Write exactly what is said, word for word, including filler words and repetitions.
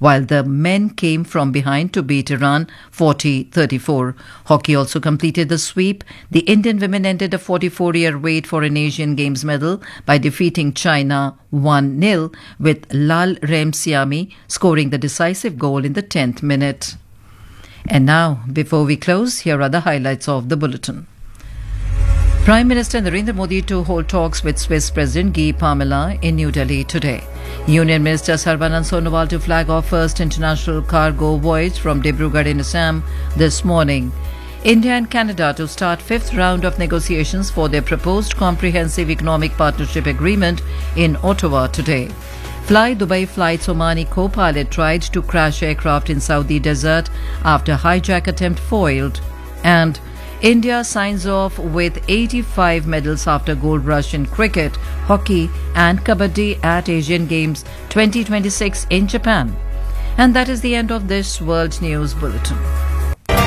while the men came from behind to beat Iran forty thirty-four. Hockey also completed the sweep. The Indian women ended a forty-four-year wait for an Asian Games medal by defeating China one nil, with Lal Remsiami scoring the decisive goal in the tenth minute. And now, before we close, here are the highlights of the bulletin. Prime Minister Narendra Modi to hold talks with Swiss President Guy Parmelin in New Delhi today. Union Minister Sarbanand Sonowal to flag off first international cargo voyage from Dibrugarh in Assam this morning. India and Canada to start fifth round of negotiations for their proposed comprehensive economic partnership agreement in Ottawa today. Fly Dubai Flight's Omani co-pilot tried to crash aircraft in Saudi desert after hijack attempt foiled. And India signs off with eighty-five medals after gold rush in cricket, hockey and kabaddi at Asian Games twenty twenty-six in Japan. And that is the end of this World News Bulletin.